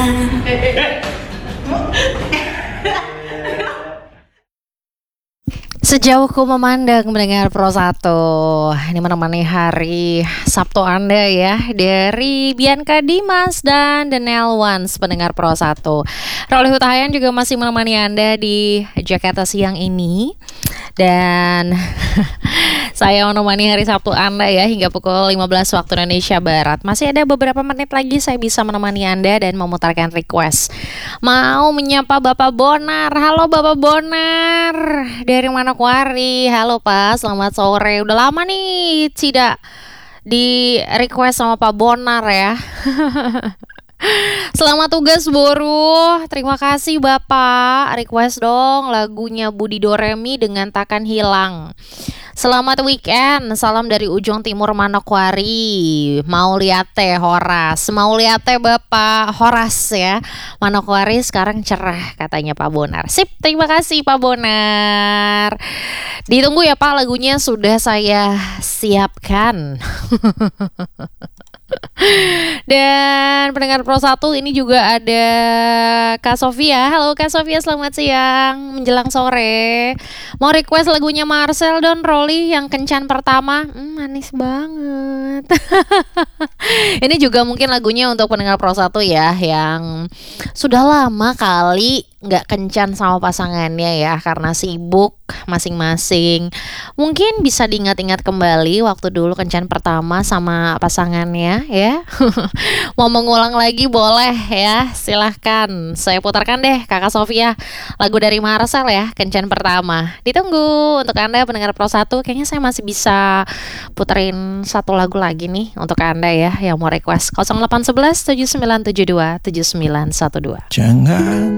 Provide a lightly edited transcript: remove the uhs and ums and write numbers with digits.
Sejauh ku memandang mendengar Pro 1, ini menemani hari Sabtu Anda ya, dari Bianca Dimas dan The Nail Ones pendengar Pro 1. Rolly Hutahayan juga masih menemani Anda di Jakarta siang ini. Dan saya menemani hari Sabtu Anda ya hingga pukul 15 waktu Indonesia Barat. Masih ada beberapa menit lagi saya bisa menemani Anda dan memutarkan request. Mau menyapa Bapak Bonar. Halo Bapak Bonar, dari Manokwari. Halo Pak, selamat sore. Udah lama nih tidak di request sama Pak Bonar ya. Selamat tugas Boru. Terima kasih Bapak. Request dong lagunya Budi Doremi dengan Takkan Hilang. Selamat weekend. Salam dari ujung timur Manokwari. Mau lihat teh Horas. Mau lihat teh Bapak Horas ya. Manokwari sekarang cerah katanya Pak Bonar. Sip, terima kasih Pak Bonar. Ditunggu ya Pak, lagunya sudah saya siapkan. Dan pendengar Pro 1 ini juga ada Kak Sofia. Halo Kak Sofia, selamat siang menjelang sore. Mau request lagunya Marcel Don Rolly yang kencan pertama. Manis banget. Ini juga mungkin lagunya untuk pendengar Pro 1 ya, yang sudah lama kali nggak kencan sama pasangannya ya, karena sibuk masing-masing. Mungkin bisa diingat-ingat kembali waktu dulu kencan pertama sama pasangannya ya. Mau mengulang lagi boleh ya, silahkan. Saya putarkan deh Kakak Sofia lagu dari Marcel ya, kencan pertama. Ditunggu untuk Anda pendengar Pro 1. Kayaknya saya masih bisa puterin satu lagu lagi nih untuk Anda ya yang mau request. 0811 7972 7912. Jangan